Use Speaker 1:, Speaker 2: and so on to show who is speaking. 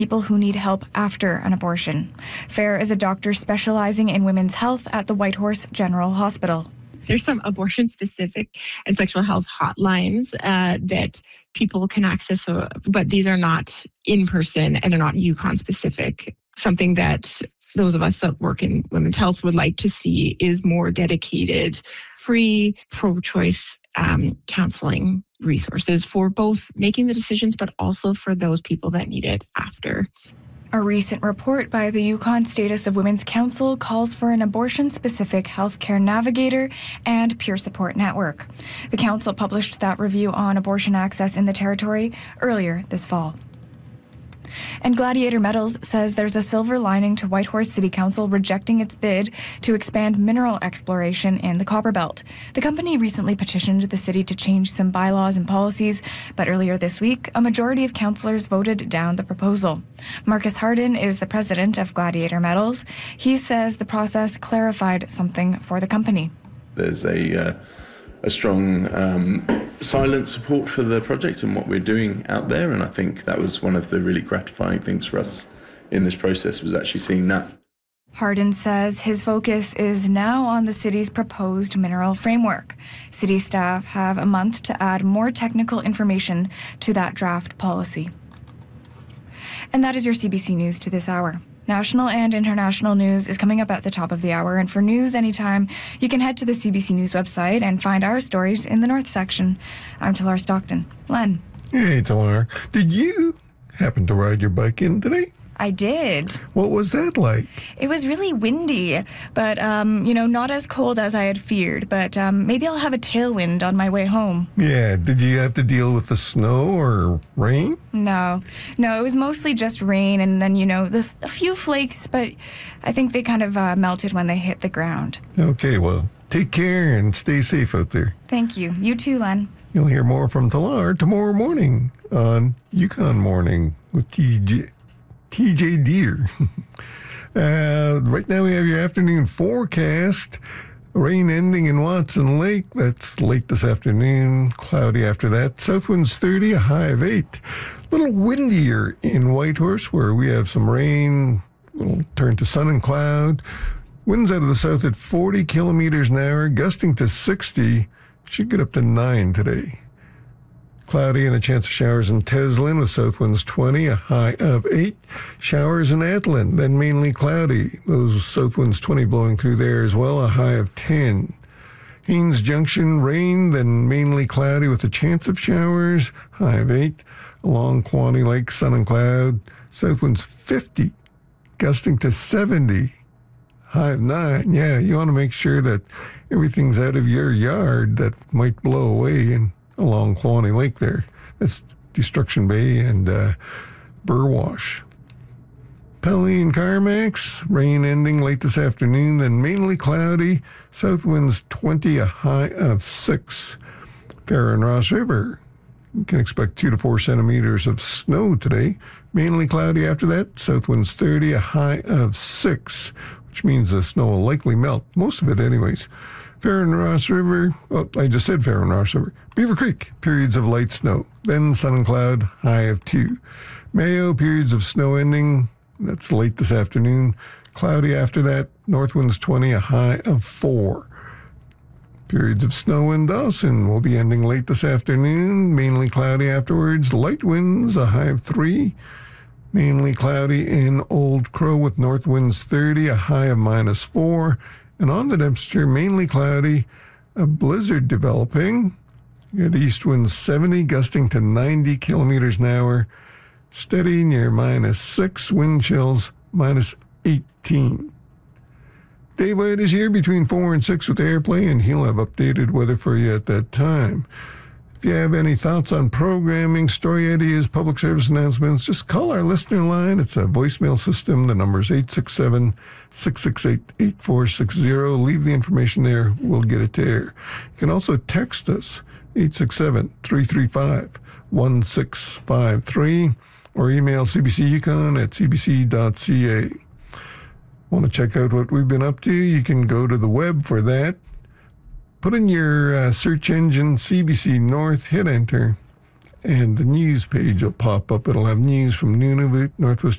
Speaker 1: people who need help after an abortion. Fair is a doctor specializing in women's health at the Whitehorse General Hospital.
Speaker 2: There's some abortion-specific and sexual health hotlines that people can access, but these are not in-person and they're not Yukon-specific. Something that those of us that work in women's health would like to see is more dedicated, free, pro-choice counseling resources for both making the decisions, but also for those people that need it after.
Speaker 1: A recent report by the Yukon Status of Women's Council calls for an abortion-specific healthcare navigator and peer support network. The council published that review on abortion access in the territory earlier this fall. And Gladiator Metals says there's a silver lining to Whitehorse City Council rejecting its bid to expand mineral exploration in the Copperbelt. The company recently petitioned the city to change some bylaws and policies, but earlier this week, a majority of councillors voted down the proposal. Marcus Hardin is the president of Gladiator Metals. He says the process clarified something for the company.
Speaker 3: There's a strong silent support for the project and what we're doing out there, and I think that was one of the really gratifying things for us in this process, was actually seeing that.
Speaker 1: Hardin says his focus is now on the city's proposed mineral framework. City staff have a month to add more technical information to that draft policy. And that is your CBC News to this hour. National and international news is coming up at the top of the hour, and for news anytime, you can head to the CBC News website and find our stories in the North section. I'm Talar Stockton. Len.
Speaker 4: Hey, Talar. Did you happen to ride your bike in today?
Speaker 1: I did.
Speaker 4: What was that like?
Speaker 1: It was really windy, but, not as cold as I had feared, but maybe I'll have a tailwind on my way home.
Speaker 4: Yeah, did you have to deal with the snow or rain?
Speaker 1: No, it was mostly just rain and then, a few flakes, but I think they kind of melted when they hit the ground.
Speaker 4: Okay, well, take care and stay safe out there.
Speaker 1: Thank you. You too, Len.
Speaker 4: You'll hear more from Talar tomorrow morning on Yukon Morning with TJ Deer. Right now we have your afternoon forecast. Rain ending in Watson Lake. That's late this afternoon. Cloudy after that. South winds 30, a high of 8. A little windier in Whitehorse, where we have some rain. It'll turn to sun and cloud. Winds out of the south at 40 kilometers an hour, gusting to 60. Should get up to 9 today. Cloudy and a chance of showers in Teslin with south winds 20, a high of 8. Showers in Athlin, then mainly cloudy. Those south winds 20 blowing through there as well, a high of 10. Haines Junction, rain, then mainly cloudy with a chance of showers, high of 8. Along Quaney Lake, sun and cloud, south winds 50, gusting to 70, high of 9. Yeah, you want to make sure that everything's out of your yard that might blow away and along Quaney Lake there. That's Destruction Bay and Burwash. Pelly Carmax, rain ending late this afternoon, then mainly cloudy. South winds 20, a high of 6. Farrer and Ross River, you can expect 2 to 4 centimeters of snow today. Mainly cloudy after that. South winds 30, a high of 6, which means the snow will likely melt. Most of it anyways. Farrer and Ross River, I just said Farrer and Ross River. Beaver Creek, periods of light snow. Then sun and cloud, high of 2. Mayo, periods of snow ending. That's late this afternoon. Cloudy after that. North winds 20, a high of 4. Periods of snow in Dawson will be ending late this afternoon. Mainly cloudy afterwards. Light winds, a high of 3. Mainly cloudy in Old Crow with north winds 30, a high of -4. And on the temperature, mainly cloudy, a blizzard developing. You got east winds 70, gusting to 90 kilometers an hour. Steady near -6, wind chills -18. Dave White is here between 4 and 6 with AirPlay, and he'll have updated weather for you at that time. If you have any thoughts on programming, story ideas, public service announcements, just call our listener line. It's a voicemail system. The number is 867-668-8460. Leave the information there. We'll get it there. You can also text us, 867-335-1653, or email cbcyukon@cbc.ca. Want to check out what we've been up to? You can go to the web for that. Put in your search engine, CBC North, hit enter, and the news page will pop up. It'll have news from Nunavut, Northwest